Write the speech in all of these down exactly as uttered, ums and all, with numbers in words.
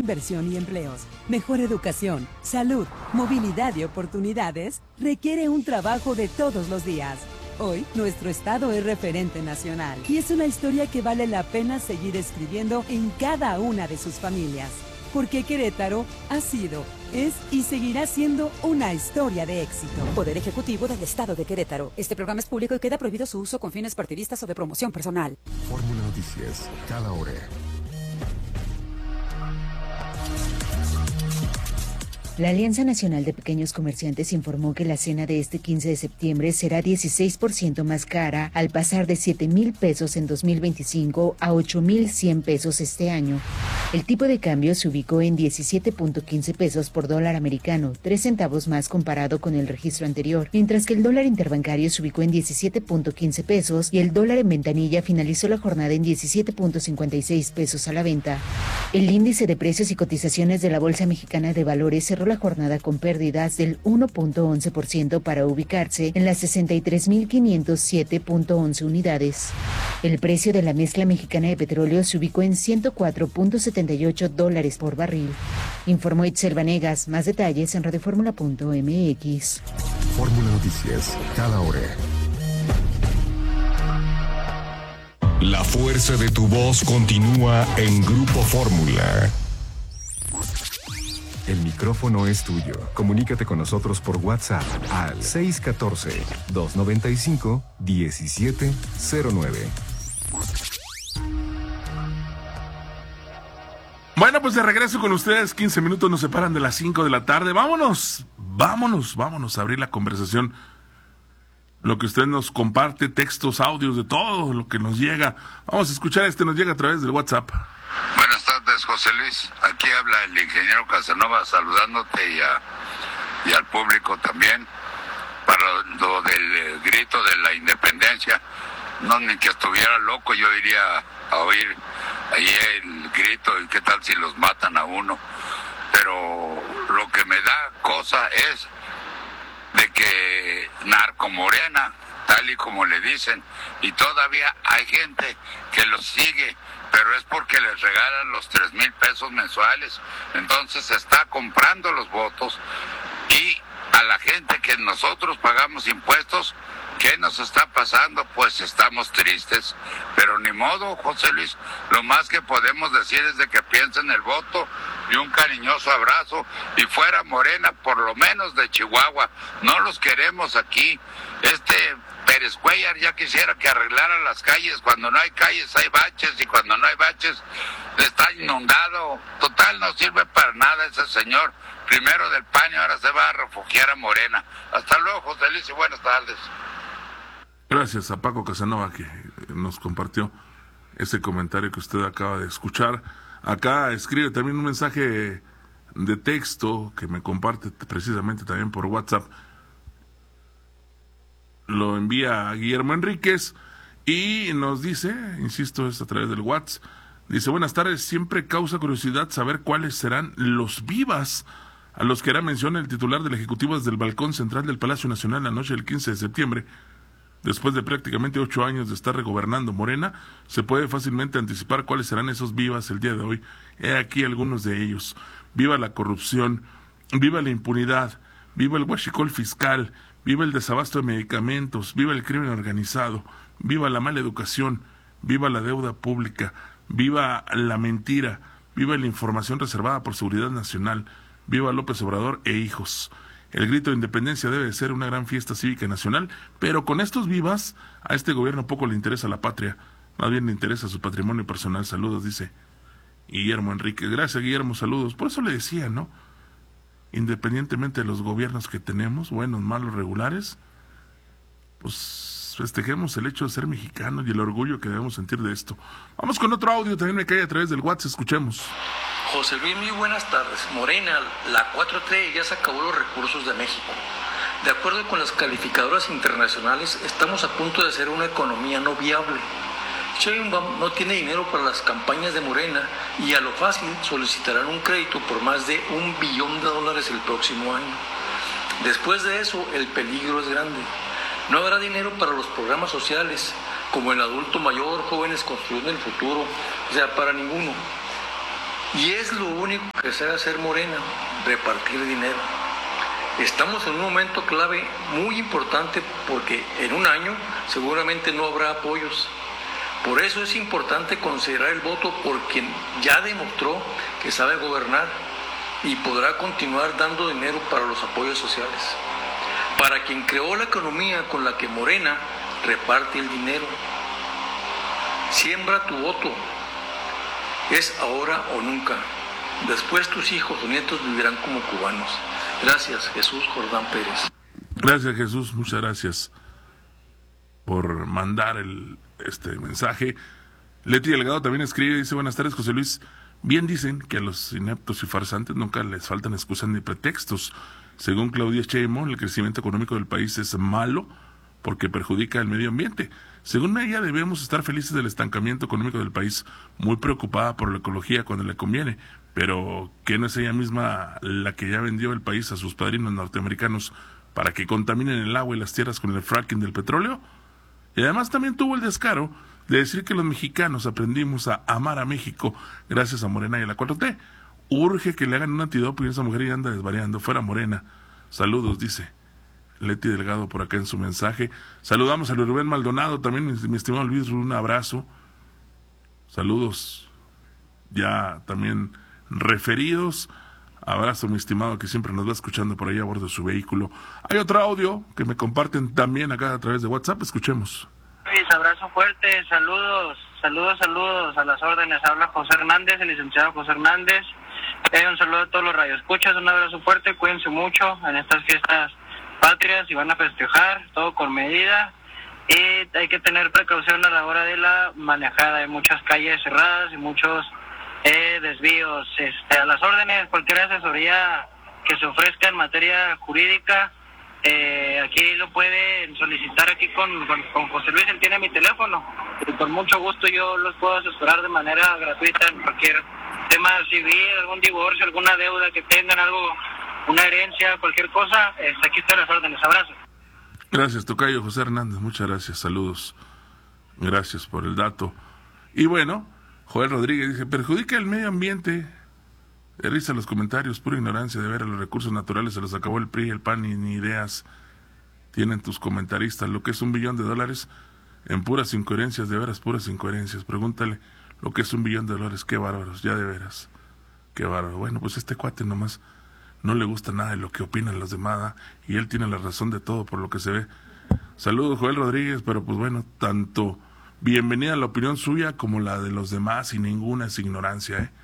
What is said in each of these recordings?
inversión y empleos, mejor educación, salud, movilidad y oportunidades, requiere un trabajo de todos los días. Hoy, nuestro estado es referente nacional y es una historia que vale la pena seguir escribiendo en cada una de sus familias. Porque Querétaro ha sido, es y seguirá siendo una historia de éxito. Poder Ejecutivo del Estado de Querétaro. Este programa es público y queda prohibido su uso con fines partidistas o de promoción personal. Fórmula Noticias, cada hora. La Alianza Nacional de Pequeños Comerciantes informó que la cena de este quince de septiembre será dieciséis por ciento más cara al pasar de siete mil pesos en dos mil veinticinco a ocho mil cien pesos este año. El tipo de cambio se ubicó en diecisiete punto quince pesos por dólar americano, tres centavos más comparado con el registro anterior, mientras que el dólar interbancario se ubicó en diecisiete punto quince pesos y el dólar en ventanilla finalizó la jornada en diecisiete punto cincuenta y seis pesos a la venta. El índice de precios y cotizaciones de la Bolsa Mexicana de Valores cerró la jornada con pérdidas del uno punto once por ciento para ubicarse en las sesenta y tres mil quinientos siete punto once unidades. El precio de la mezcla mexicana de petróleo se ubicó en ciento cuatro punto setenta y ocho dólares por barril. Informó Itzel Vanegas. Más detalles en radioformula punto m x. Fórmula Noticias, cada hora. La fuerza de tu voz continúa en Grupo Fórmula. El micrófono es tuyo. Comunícate con nosotros por WhatsApp al seis uno cuatro, dos nueve cinco, uno siete cero nueve. Bueno, pues de regreso con ustedes, quince minutos nos separan de las cinco de la tarde. Vámonos, vámonos, vámonos a abrir la conversación. Lo que usted nos comparte, textos, audios, de todo lo que nos llega. Vamos a escuchar este, nos llega a través del WhatsApp. Buenas tardes, José Luis. Aquí habla el ingeniero Casanova saludándote y, a, y al público también. Para lo del grito de la independencia, no ni que estuviera loco, yo iría a oír ahí el grito y qué tal si los matan a uno. Pero lo que me da cosa es de que narcomorena, tal y como le dicen, y todavía hay gente que los sigue, pero es porque les regalan los tres mil pesos mensuales, entonces está comprando los votos, y a la gente que nosotros pagamos impuestos, ¿qué nos está pasando? Pues estamos tristes, pero ni modo, José Luis, lo más que podemos decir es de que piensen el voto y un cariñoso abrazo, y fuera Morena, por lo menos de Chihuahua, no los queremos aquí. Este Pérez Cuellar ya quisiera que arreglara las calles, cuando no hay calles hay baches, y cuando no hay baches está inundado. Total, no sirve para nada ese señor, primero del P A N y ahora se va a refugiar a Morena. Hasta luego, José Luis, y buenas tardes. Gracias a Paco Casanova que nos compartió ese comentario que usted acaba de escuchar. Acá escribe también un mensaje de texto que me comparte precisamente también por WhatsApp. Lo envía a Guillermo Enríquez y nos dice, insisto, es a través del WhatsApp, dice: buenas tardes, siempre causa curiosidad saber cuáles serán los vivas a los que hará mención el titular del Ejecutivo desde el balcón central del Palacio Nacional la noche del quince de septiembre. Después de prácticamente ocho años de estar regobernando Morena, se puede fácilmente anticipar cuáles serán esos vivas el día de hoy. He aquí algunos de ellos. Viva la corrupción, viva la impunidad, viva el huachicol fiscal, viva el desabasto de medicamentos, viva el crimen organizado, viva la mala educación, viva la deuda pública, viva la mentira, viva la información reservada por seguridad nacional, viva López Obrador e hijos. El grito de independencia debe de ser una gran fiesta cívica nacional, pero con estos vivas, a este gobierno poco le interesa la patria, más bien le interesa su patrimonio personal. Saludos, dice Guillermo Enrique. Gracias, Guillermo, saludos. Por eso le decía, ¿no? Independientemente de los gobiernos que tenemos, buenos, malos, regulares, pues festejemos el hecho de ser mexicanos y el orgullo que debemos sentir de esto. Vamos con otro audio, también me cae a través del WhatsApp, escuchemos. José Luis, muy buenas tardes. Morena, la cuatro T ya se acabó los recursos de México. De acuerdo con las calificadoras internacionales, estamos a punto de ser una economía no viable. Sheinbaum no tiene dinero para las campañas de Morena y a lo fácil solicitarán un crédito por más de un billón de dólares el próximo año. Después de eso, el peligro es grande. No habrá dinero para los programas sociales, como el adulto mayor, jóvenes construyendo el futuro, o sea, para ninguno. Y es lo único que sabe hacer Morena, repartir dinero. Estamos en un momento clave muy importante porque en un año seguramente no habrá apoyos. Por eso es importante considerar el voto por quien ya demostró que sabe gobernar y podrá continuar dando dinero para los apoyos sociales. Para quien creó la economía con la que Morena reparte el dinero. Siembra tu voto. Es ahora o nunca. Después tus hijos o nietos vivirán como cubanos. Gracias, Jesús Jordán Pérez. Gracias, Jesús. Muchas gracias por mandar el, este mensaje. Leti Delgado también escribe, dice: buenas tardes, José Luis. Bien dicen que a los ineptos y farsantes nunca les faltan excusas ni pretextos. Según Claudia Sheinbaum, el crecimiento económico del país es malo porque perjudica el medio ambiente. Según ella, debemos estar felices del estancamiento económico del país, muy preocupada por la ecología cuando le conviene, pero ¿que no es ella misma la que ya vendió el país a sus padrinos norteamericanos para que contaminen el agua y las tierras con el fracking del petróleo? Y además también tuvo el descaro de decir que los mexicanos aprendimos a amar a México gracias a Morena y a la cuatro T. Urge que le hagan un antidopo y esa mujer ya anda desvariando. Fuera Morena. Saludos, dice Leti Delgado por acá en su mensaje. Saludamos a Luis Rubén Maldonado, también mi, mi estimado Luis, un abrazo. Saludos ya también referidos. Abrazo, mi estimado, que siempre nos va escuchando por ahí a bordo de su vehículo. Hay otro audio que me comparten también acá a través de WhatsApp. Escuchemos. Luis, abrazo fuerte, saludos, saludos, saludos a las órdenes. Habla José Hernández, el licenciado José Hernández. Eh, un saludo a todos los radioescuchas, un abrazo fuerte, cuídense mucho en estas fiestas patrias y van a festejar, todo con medida. Y hay que tener precaución a la hora de la manejada, hay muchas calles cerradas y muchos eh, desvíos. Este, a las órdenes, cualquier asesoría que se ofrezca en materia jurídica, eh, aquí lo pueden solicitar aquí con, con, con José Luis, él tiene mi teléfono, y con mucho gusto yo los puedo asesorar de manera gratuita en cualquier tema civil, algún divorcio, alguna deuda que tengan, algo, una herencia, cualquier cosa. Este, aquí están las órdenes. Abrazo. Gracias, tocayo José Hernández, muchas gracias, saludos. Gracias por el dato. Y bueno, Joel Rodríguez dice: perjudica el medio ambiente. De risa los comentarios, pura ignorancia de ver a los recursos naturales, se los acabó el P R I, el P A N, y ni ideas tienen tus comentaristas. Lo que es un billón de dólares en puras incoherencias, de veras, puras incoherencias. Pregúntale lo que es un billón de dólares, qué bárbaros, ya de veras, qué bárbaro. Bueno, pues este cuate nomás no le gusta nada de lo que opinan los demás, y él tiene la razón de todo por lo que se ve. Saludos, Joel Rodríguez, pero pues bueno, tanto bienvenida a la opinión suya como la de los demás, y ninguna es ignorancia, ¿eh?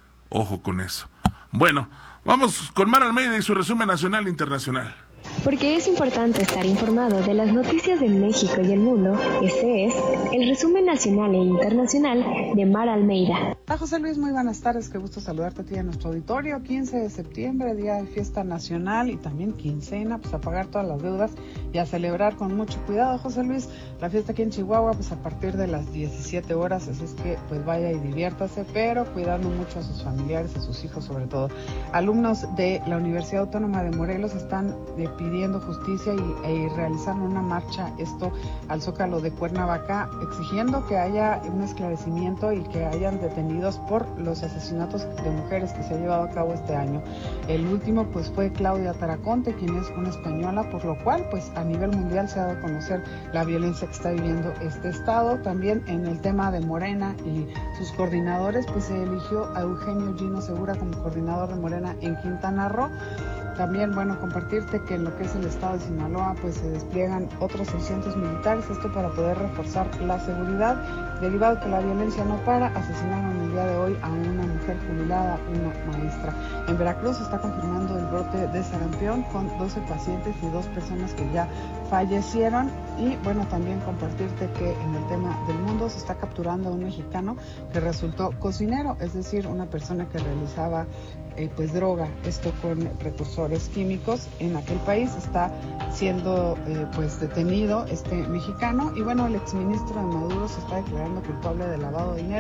Ojo con eso. Bueno, vamos con Mar Almeida y su resumen nacional e internacional. Porque es importante estar informado de las noticias de México y el mundo, este es el resumen nacional e internacional de Mar Almeida. Hola José Luis, muy buenas tardes, qué gusto saludarte a ti y a nuestro auditorio. quince de septiembre, día de fiesta nacional y también quincena, pues a pagar todas las deudas y a celebrar con mucho cuidado, José Luis. La fiesta aquí en Chihuahua, pues a partir de las diecisiete horas, así es que pues vaya y diviértase, pero cuidando mucho a sus familiares, a sus hijos sobre todo. Alumnos de la Universidad Autónoma de Morelos están de pidiendo justicia y, e realizando una marcha, esto al Zócalo de Cuernavaca, exigiendo que haya un esclarecimiento y que hayan detenidos por los asesinatos de mujeres que se ha llevado a cabo este año. El último pues fue Claudia Taraconte, quien es una española, por lo cual pues a nivel mundial se ha dado a conocer la violencia que está viviendo este estado. También en el tema de Morena y sus coordinadores, pues se eligió a Eugenio Gino Segura como coordinador de Morena en Quintana Roo. También, bueno, compartirte que en lo que es el estado de Sinaloa, pues se despliegan otros seiscientos militares, esto para poder reforzar la seguridad, derivado de que la violencia no para. Asesinaron el día de hoy a una mujer jubilada, una maestra. En Veracruz se está confirmando el brote de sarampión con doce pacientes y dos personas que ya fallecieron. Y bueno, también compartirte que en el tema del mundo se está capturando a un mexicano que resultó cocinero, es decir, una persona que realizaba Eh, pues droga, esto con precursores químicos en aquel país. Está siendo eh, pues detenido este mexicano. Y bueno, el exministro de Maduro se está declarando culpable de lavado de dinero.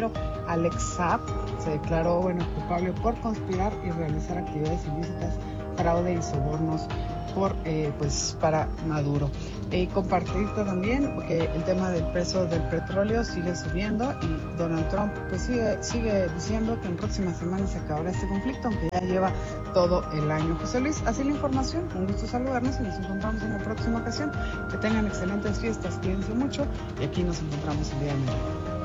Alex Saab se declaró bueno culpable por conspirar y realizar actividades ilícitas, fraude y sobornos por eh, pues para Maduro. Eh, compartirte también que el tema del precio del petróleo sigue subiendo y Donald Trump pues sigue, sigue diciendo que en próximas semanas se acabará este conflicto, aunque ya lleva todo el año. José Luis, así la información, un gusto saludarnos y nos encontramos en la próxima ocasión. Que tengan excelentes fiestas, cuídense mucho y aquí nos encontramos el día de mañana.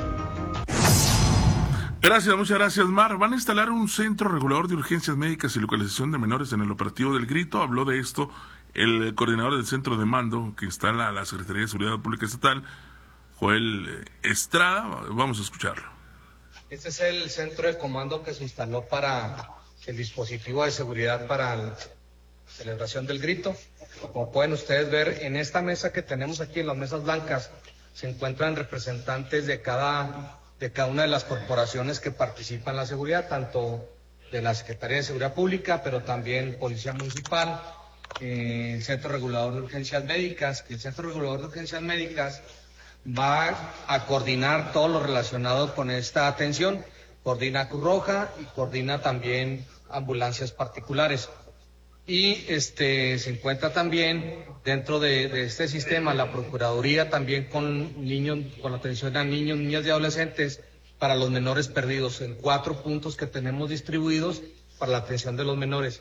Gracias, muchas gracias, Mar. Van a instalar un centro regulador de urgencias médicas y localización de menores en el operativo del Grito. Habló de esto el coordinador del centro de mando que instala la Secretaría de Seguridad Pública Estatal, Joel Estrada. Vamos a escucharlo. Este es el centro de comando que se instaló para el dispositivo de seguridad para la celebración del Grito. Como pueden ustedes ver, en esta mesa que tenemos aquí, en las mesas blancas, se encuentran representantes de cada... de cada una de las corporaciones que participan en la seguridad, tanto de la Secretaría de Seguridad Pública, pero también Policía Municipal, eh, el Centro Regulador de Urgencias Médicas. El Centro Regulador de Urgencias Médicas va a coordinar todo lo relacionado con esta atención, coordina Cruz Roja y coordina también ambulancias particulares. Y este se encuentra también dentro de, de este sistema la Procuraduría también con niños, con atención a niños, niñas y adolescentes para los menores perdidos, en cuatro puntos que tenemos distribuidos para la atención de los menores.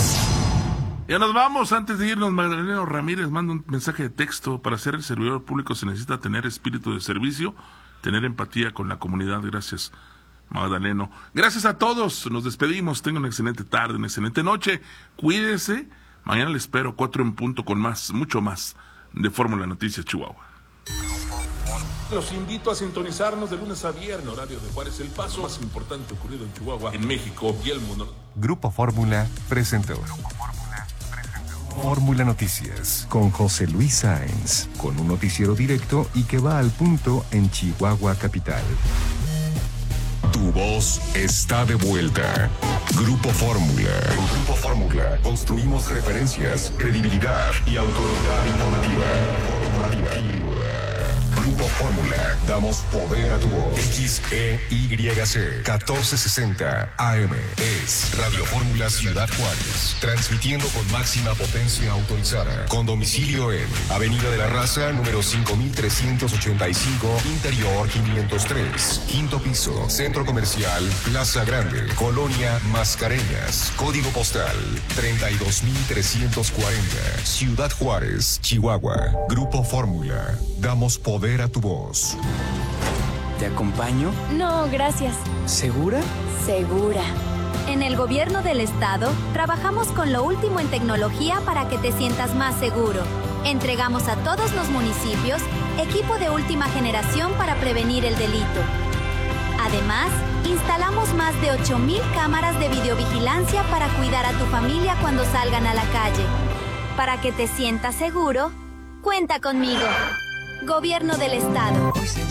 Ya nos vamos. Antes de irnos, Magdaleno Ramírez manda un mensaje de texto. Para ser el servidor público se necesita tener espíritu de servicio, tener empatía con la comunidad. Gracias, Magdaleno. Gracias a todos. Nos despedimos. Tengan una excelente tarde, una excelente noche. Cuídense. Mañana les espero cuatro en punto con más, mucho más de Fórmula Noticias Chihuahua. Los invito a sintonizarnos de lunes a viernes, horario de Juárez, el paso más importante ocurrido en Chihuahua, en México y el mundo. Grupo Fórmula presentó Fórmula Noticias con José Luis Sáenz, con un noticiero directo y que va al punto en Chihuahua capital. Tu voz está de vuelta. Grupo Fórmula. Con Grupo Fórmula construimos referencias, credibilidad y autoridad informativa. Corporativa. Grupo Fórmula. Damos poder a tu voz. X E Y C catorce sesenta A M es Radio Fórmula Ciudad Juárez. Transmitiendo con máxima potencia autorizada. Con domicilio en Avenida de la Raza, número cinco mil trescientos ochenta y cinco, Interior quinientos tres. Quinto piso, Centro Comercial, Plaza Grande, Colonia Mascareñas. Código postal treinta y dos mil trescientos cuarenta. Ciudad Juárez, Chihuahua. Grupo Fórmula. Damos poder a tu voz. ¿Te acompaño? No, gracias. ¿Segura? Segura. En el gobierno del estado, trabajamos con lo último en tecnología para que te sientas más seguro. Entregamos a todos los municipios equipo de última generación para prevenir el delito. Además, instalamos más de ocho mil cámaras de videovigilancia para cuidar a tu familia cuando salgan a la calle. Para que te sientas seguro, cuenta conmigo. Gobierno del Estado.